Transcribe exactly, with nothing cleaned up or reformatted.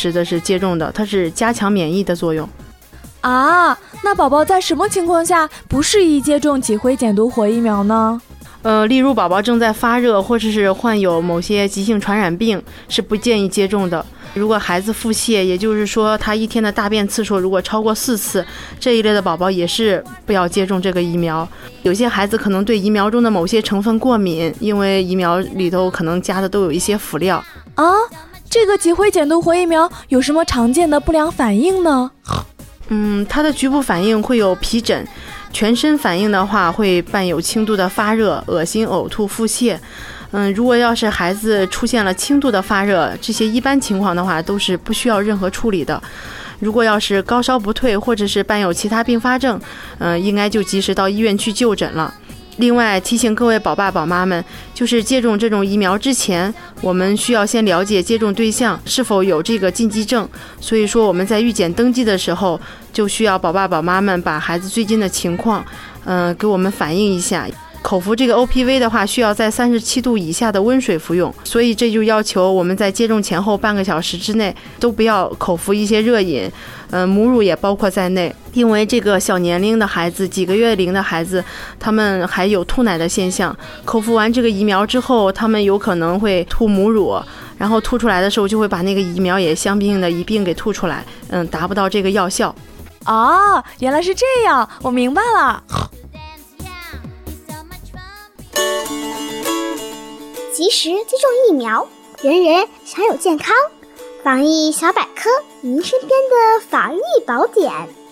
时的是接种的，它是加强免疫的作用。 啊，那宝宝在什么情况下不适宜接种脊灰减毒活疫苗呢？ 呃，例如宝宝正在发热，或者是患有某些急性传染病，是不建议接种的。如果孩子腹泻，也就是说他一天的大便次数如果超过四次，这一类的宝宝也是不要接种这个疫苗。有些孩子可能对疫苗中的某些成分过敏，因为疫苗里头可能加的都有一些辅料。 啊，这个脊灰减毒活疫苗有什么常见的不良反应呢？ 嗯，它的局部反应会有皮疹，全身反应的话会伴有轻度的发热、恶心、呕吐、腹泻。嗯，如果要是孩子出现了轻度的发热，这些一般情况的话都是不需要任何处理的。如果要是高烧不退，或者是伴有其他并发症，嗯，应该就及时到医院去就诊了。另外提醒各位宝爸宝妈们，就是接种这种疫苗之前，我们需要先了解接种对象是否有这个禁忌症。所以说我们在预检登记的时候，就需要宝爸宝妈们把孩子最近的情况，嗯、呃，给我们反映一下。口服这个 O P V 的话，需要在三十七度以下的温水服用，所以这就要求我们在接种前后半个小时之内都不要口服一些热饮，嗯、呃，母乳也包括在内。因为这个小年龄的孩子，几个月龄的孩子，他们还有吐奶的现象，口服完这个疫苗之后，他们有可能会吐母乳，然后吐出来的时候就会把那个疫苗也相应的一并给吐出来，嗯，达不到这个药效。 哦，原来是这样，我明白了。 及时接种疫苗，人人享有健康。防疫小百科，您身边的防疫宝典。